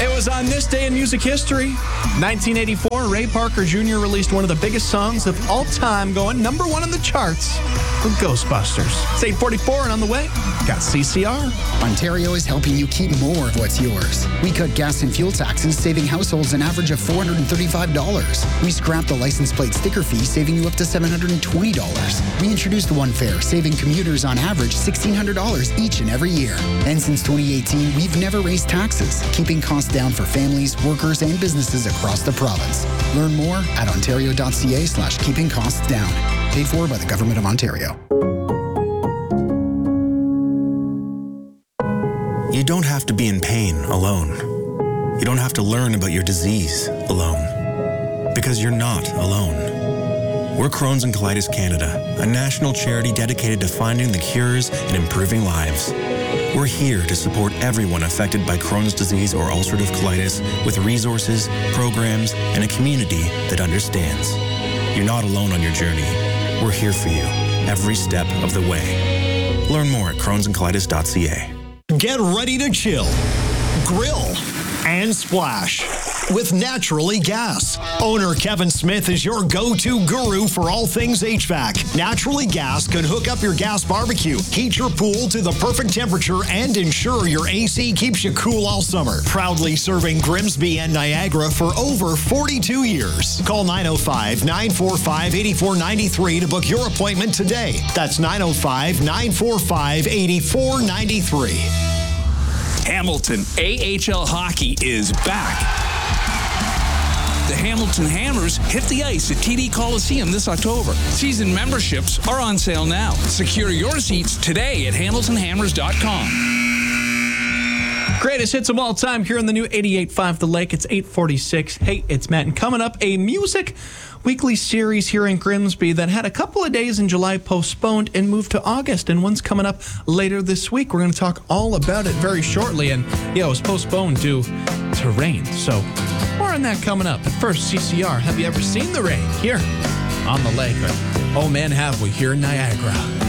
It was on this day in music history, 1984, Ray Parker Jr. released one of the biggest songs of all time, going number one on the charts with Ghostbusters. It's 8:44 and on the way, got CCR. Ontario is helping you keep more of what's yours. We cut gas and fuel taxes, saving households an average of $435. We scrapped the license plate sticker fee, saving you up to $720. We introduced One Fare, saving commuters on average $1,600 each and every year. And since 2018, we've never raised taxes, keeping costs down for families, workers, and businesses across the province. Learn more at ontario.ca/keeping costs down. Paid for by the Government of Ontario. You don't have to be in pain alone. You don't have to learn about your disease alone. Because you're not alone. We're Crohn's and Colitis Canada, a national charity dedicated to finding the cures and improving lives. We're here to support everyone affected by Crohn's disease or ulcerative colitis with resources, programs, and a community that understands. You're not alone on your journey. We're here for you every step of the way. Learn more at crohnsandcolitis.ca. Get ready to chill, grill, and splash with Naturally Gas. Owner Kevin Smith is your go-to guru for all things HVAC. Naturally Gas can hook up your gas barbecue, heat your pool to the perfect temperature, and ensure your AC keeps you cool all summer. Proudly serving Grimsby and Niagara for over 42 years. Call 905-945-8493 to book your appointment today. That's 905-945-8493. Hamilton AHL Hockey is back. The Hamilton Hammers hit the ice at TD Coliseum this October. Season memberships are on sale now. Secure your seats today at hamiltonhammers.com. Greatest hits of all time here on the new 88.5 The Lake. It's 8:46. Hey, it's Matt. And coming up, a music weekly series here in Grimsby that had a couple of days in July postponed and moved to August. And one's coming up later this week. We're going to talk all about it very shortly. And yeah, it was postponed due to rain. So more on that coming up. But first, CCR. Have you ever seen the rain here on the lake? Oh man, have we here in Niagara.